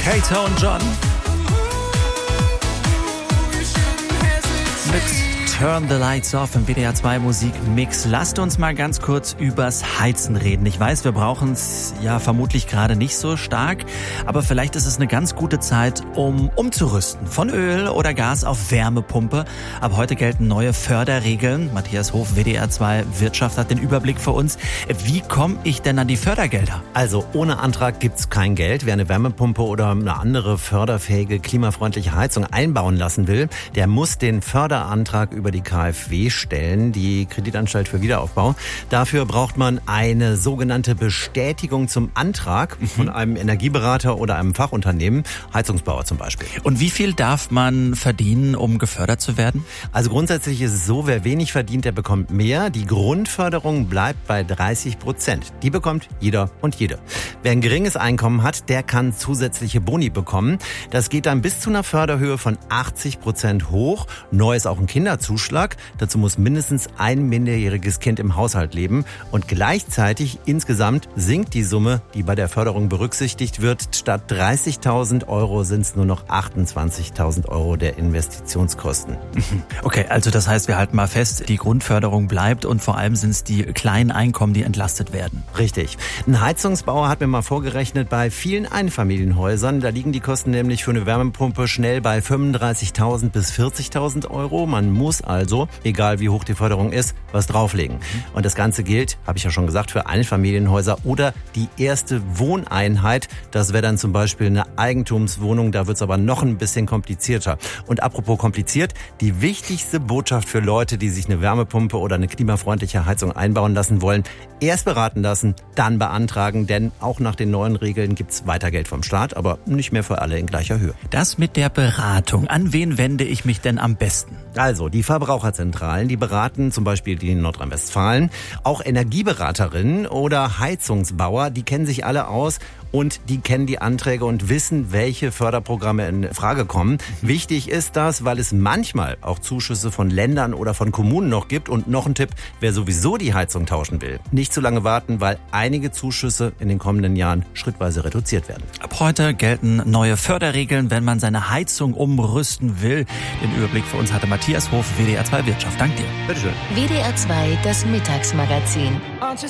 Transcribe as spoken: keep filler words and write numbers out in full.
Kato und John mit Turn the Lights Off im W D R zwei Musikmix. Lasst uns mal ganz kurz übers Heizen reden. Ich weiß, wir brauchen es ja vermutlich gerade nicht so stark, aber vielleicht ist es eine ganz gute Zeit, um umzurüsten. Von Öl oder Gas auf Wärmepumpe. Ab heute gelten neue Förderregeln. Matthias Hof, W D R zwei Wirtschaft, hat den Überblick für uns. Wie komme ich denn an die Fördergelder? Also ohne Antrag gibt's kein Geld. Wer eine Wärmepumpe oder eine andere förderfähige, klimafreundliche Heizung einbauen lassen will, der muss den Förderantrag über die K f W stellen, die Kreditanstalt für Wiederaufbau. Dafür braucht man eine sogenannte Bestätigung zum Antrag mhm. von einem Energieberater oder einem Fachunternehmen, Heizungsbauer zum Beispiel. Und wie viel darf man verdienen, um gefördert zu werden? Also grundsätzlich ist es so, wer wenig verdient, der bekommt mehr. Die Grundförderung bleibt bei dreißig Prozent. Die bekommt jeder und jede. Wer ein geringes Einkommen hat, der kann zusätzliche Boni bekommen. Das geht dann bis zu einer Förderhöhe von achtzig Prozent hoch. Neu ist auch ein Kinderzuschlag. Dazu muss mindestens ein minderjähriges Kind im Haushalt leben. Und gleichzeitig insgesamt sinkt die Summe, die bei der Förderung berücksichtigt wird. Statt dreißigtausend Euro sind es nur noch achtundzwanzigtausend Euro der Investitionskosten. Okay, also das heißt, wir halten mal fest, die Grundförderung bleibt und vor allem sind es die kleinen Einkommen, die entlastet werden. Richtig. Ein Heizungsbauer hat mir mal vorgerechnet, bei vielen Einfamilienhäusern, da liegen die Kosten nämlich für eine Wärmepumpe schnell bei fünfunddreißigtausend bis vierzigtausend Euro. Man muss also, egal wie hoch die Förderung ist, was drauflegen. Und das Ganze gilt, habe ich ja schon gesagt, für Einfamilienhäuser oder die erste Wohneinheit. Das wäre dann zum Beispiel eine Eigentumswohnung, da wird es aber noch ein bisschen komplizierter. Und apropos kompliziert, die wichtigste Botschaft für Leute, die sich eine Wärmepumpe oder eine klimafreundliche Heizung einbauen lassen wollen: erst beraten lassen, dann beantragen, denn auch nach den neuen Regeln gibt's weiter Geld vom Staat, aber nicht mehr für alle in gleicher Höhe. Das mit der Beratung, an wen wende ich mich denn am besten? Also die Verbraucherzentralen, die beraten, zum Beispiel die in Nordrhein-Westfalen. Auch Energieberaterinnen oder Heizungsbauer, die kennen sich alle aus und die kennen die Anträge und wissen, welche Förderprogramme in Frage kommen. Wichtig ist das, weil es manchmal auch Zuschüsse von Ländern oder von Kommunen noch gibt. Und noch ein Tipp, wer sowieso die Heizung tauschen will, nicht zu lange warten, weil einige Zuschüsse in den kommenden Jahren schrittweise reduziert werden. Ab heute gelten neue Förderregeln, wenn man seine Heizung umrüsten will. Den Überblick für uns hatte Matthias Hof, W D R zwei Wirtschaft. Dank dir. Bitteschön. W D R zwei, das Mittagsmagazin.